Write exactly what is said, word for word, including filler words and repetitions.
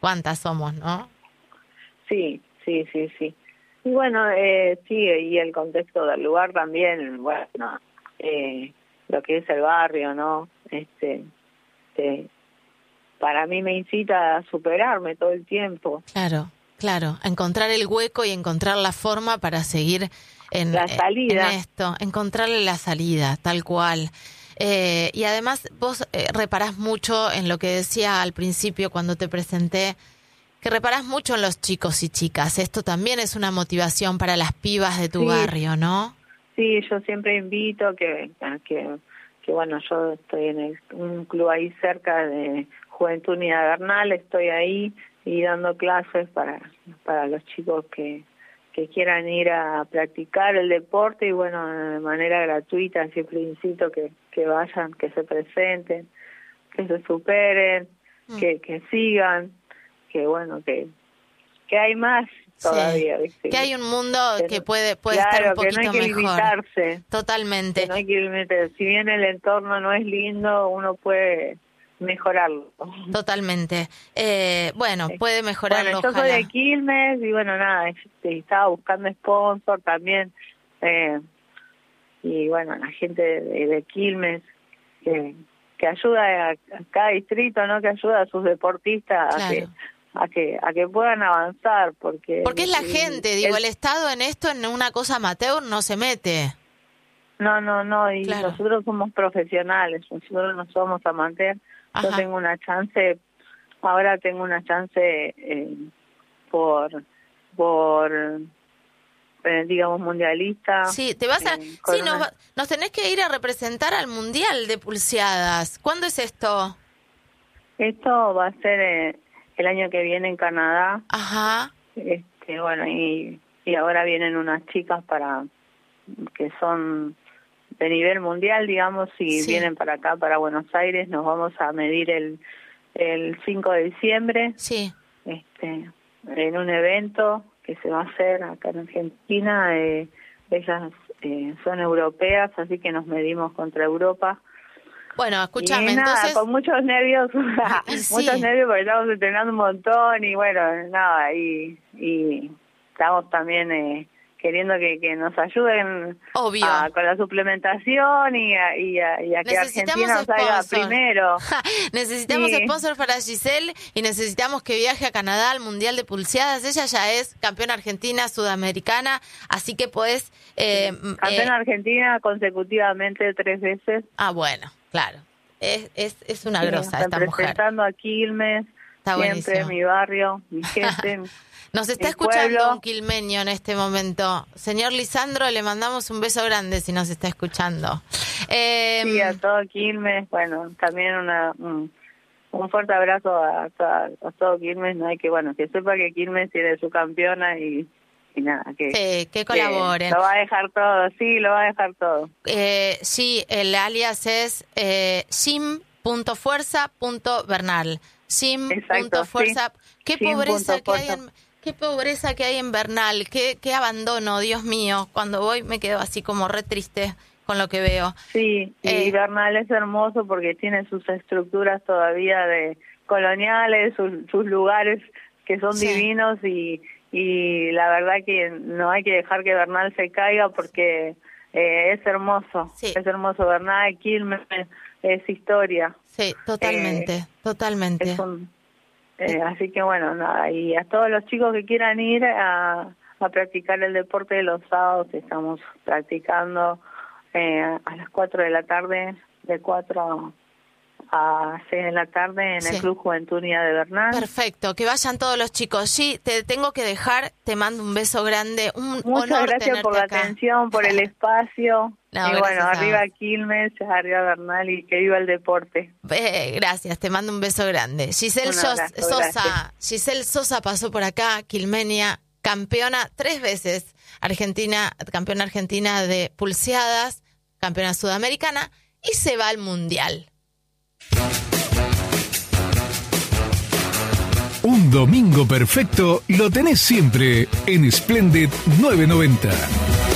¿Cuántas somos, no? Sí, sí, sí, sí. Y bueno, eh, sí, y el contexto del lugar también, bueno, eh, lo que es el barrio, ¿no? Este, este, para mí me incita a superarme todo el tiempo. Claro, claro, a encontrar el hueco y encontrar la forma para seguir en, La salida. en esto, encontrarle la salida, tal cual. Eh, y además vos eh, reparás mucho en lo que decía al principio cuando te presenté, que reparás mucho en los chicos y chicas. Esto también es una motivación para las pibas de tu Sí. barrio, ¿no? Sí, yo siempre invito que, que, que bueno, yo estoy en el, un club ahí cerca de Juventud Unida Bernal, estoy ahí y dando clases para, para los chicos que, que quieran ir a practicar el deporte y bueno, de manera gratuita, siempre incito que, que vayan, que se presenten, que se superen, mm. que, que sigan, que bueno, que, que hay más todavía. Sí. ¿Viste? Que hay un mundo que, que puede, puede claro, estar un poquito que no hay que mejor. limitarse. Totalmente. Que no hay que limitarse. Si bien el entorno no es lindo, uno puede mejorarlo. Totalmente. Eh, bueno, sí. puede mejorarlo. Bueno, yo ojalá. soy de Quilmes y bueno, nada, este, estaba buscando sponsor también. Eh, y bueno, la gente de, de Quilmes que, que ayuda a, a cada distrito, ¿no? Que ayuda a sus deportistas claro. a que a que a que puedan avanzar, porque porque es la el, gente, digo, el, el Estado en esto, en una cosa amateur, no se mete. No, no, no, y claro. nosotros somos profesionales, nosotros no somos amateurs. Yo tengo una chance, ahora tengo una chance eh, por, por eh, digamos, mundialista. Sí, te vas a, eh, sí, una... nos, nos tenés que ir a representar al Mundial de Pulseadas. ¿Cuándo es esto? Esto va a ser eh, el año que viene en Canadá. Ajá. Este, bueno, y, y ahora vienen unas chicas para que son de nivel mundial, digamos, y sí. vienen para acá, para Buenos Aires. Nos vamos a medir el el cinco de diciembre. Sí. Este, en un evento que se va a hacer acá en Argentina. Eh, ellas eh, son europeas, así que nos medimos contra Europa. Bueno, escúchame, y nada, entonces... con muchos nervios, sí. muchos nervios porque estamos entrenando un montón y bueno, nada, y, y estamos también eh, queriendo que, que nos ayuden Obvio. A, con la suplementación y a, y a, y a que Argentina salga primero. Necesitamos sí. sponsor para Giselle y necesitamos que viaje a Canadá al Mundial de Pulseadas. Ella ya es campeona argentina, sudamericana, así que podés... Eh, campeona eh, argentina consecutivamente tres veces. Ah, bueno, claro. Es, es, es una sí, grosa esta mujer. Representando a Quilmes, está siempre buenísimo. Mi barrio, mi gente. Nos está escuchando pueblo. Un quilmeño en este momento. Señor Lisandro, le mandamos un beso grande si nos está escuchando. Eh, sí, a todo Quilmes. Bueno, también una un, un fuerte abrazo a, a, a todo Quilmes. No hay que, bueno, que sepa que Quilmes tiene su campeona y, y nada, que, sí, que colaboren. Que lo va a dejar todo, sí, lo va a dejar todo. Eh, sí, el alias es eh, sim punto fuerza punto bernal. sim punto fuerza. Sí. Qué sim pobreza que hay en... Qué pobreza que hay en Bernal, qué, qué abandono, Dios mío. Cuando voy me quedo así como re triste con lo que veo. Sí, eh, y Bernal es hermoso porque tiene sus estructuras todavía de coloniales, sus, sus lugares que son sí. divinos y, y la verdad que no hay que dejar que Bernal se caiga porque eh, es hermoso. Sí. Es hermoso Bernal, Quilmes, es historia. Sí, totalmente, eh, totalmente. Es un, Eh, así que bueno, nada, y a todos los chicos que quieran ir a, a practicar el deporte de los sábados, estamos practicando eh, a las cuatro de la tarde, de cuatro a seis de la tarde en sí. el Club Juventud Unida de Bernal. Perfecto, que vayan todos los chicos. Sí, te tengo que dejar, te mando un beso grande, un Muchas honor gracias por la acá. atención, por el espacio. No, y bueno, arriba Quilmes, arriba Bernal y que viva el deporte. Eh, gracias, te mando un beso grande. Giselle abrazo, Sosa, gracias. Giselle Sosa pasó por acá, quilmenia, campeona tres veces, argentina, campeona argentina de pulseadas, campeona sudamericana y se va al mundial. Un domingo perfecto lo tenés siempre en Splendid novecientos noventa.